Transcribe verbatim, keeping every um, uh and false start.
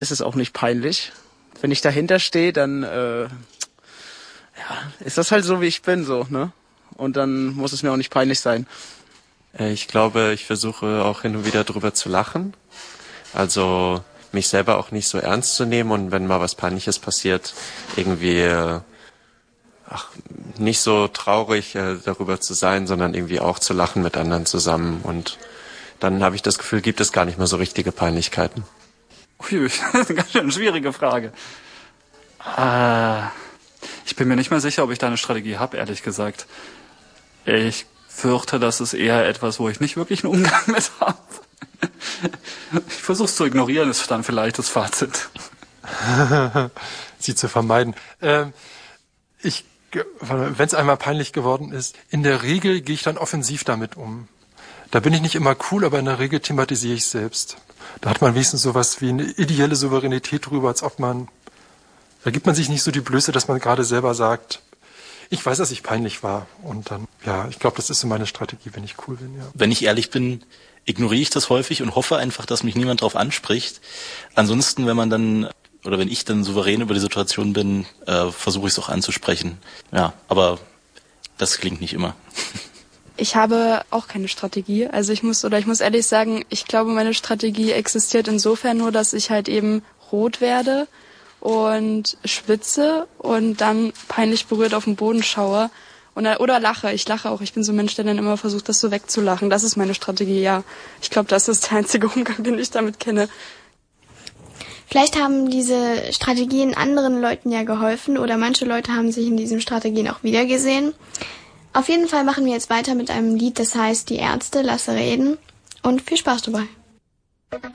ist es auch nicht peinlich. Wenn ich dahinter stehe, dann äh, ja, ist das halt so, wie ich bin, so, ne? Und dann muss es mir auch nicht peinlich sein. Ich glaube, ich versuche auch hin und wieder drüber zu lachen. Also mich selber auch nicht so ernst zu nehmen und wenn mal was Peinliches passiert, irgendwie ach, nicht so traurig äh, darüber zu sein, sondern irgendwie auch zu lachen mit anderen zusammen. Und dann habe ich das Gefühl, gibt es gar nicht mehr so richtige Peinlichkeiten. Ui, das ist eine ganz schön schwierige Frage. Äh, ich bin mir nicht mehr sicher, ob ich da eine Strategie habe, ehrlich gesagt. Ich fürchte, das ist eher etwas, wo ich nicht wirklich einen Umgang mit habe. Ich versuche es zu ignorieren, ist dann vielleicht das Fazit. Sie zu vermeiden. Ähm, ich, wenn es einmal peinlich geworden ist, in der Regel gehe ich dann offensiv damit um. Da bin ich nicht immer cool, aber in der Regel thematisiere ich selbst. Da hat man wenigstens sowas wie eine ideelle Souveränität drüber, als ob man, da gibt man sich nicht so die Blöße, dass man gerade selber sagt, ich weiß, dass ich peinlich war. Und dann, ja, ich glaube, das ist so meine Strategie, wenn ich cool bin, ja. Wenn ich ehrlich bin, ignoriere ich das häufig und hoffe einfach, dass mich niemand drauf anspricht. Ansonsten, wenn man dann, oder wenn ich dann souverän über die Situation bin, äh, versuche ich es auch anzusprechen. Ja, aber das klingt nicht immer. Ich habe auch keine Strategie. Also ich muss, oder ich muss ehrlich sagen, ich glaube, meine Strategie existiert insofern nur, dass ich halt eben rot werde und schwitze und dann peinlich berührt auf den Boden schaue und, oder lache. Ich lache auch. Ich bin so ein Mensch, der dann immer versucht, das so wegzulachen. Das ist meine Strategie, ja. Ich glaube, das ist der einzige Umgang, den ich damit kenne. Vielleicht haben diese Strategien anderen Leuten ja geholfen oder manche Leute haben sich in diesen Strategien auch wiedergesehen. Auf jeden Fall machen wir jetzt weiter mit einem Lied, das heißt Die Ärzte, lasse reden und viel Spaß dabei.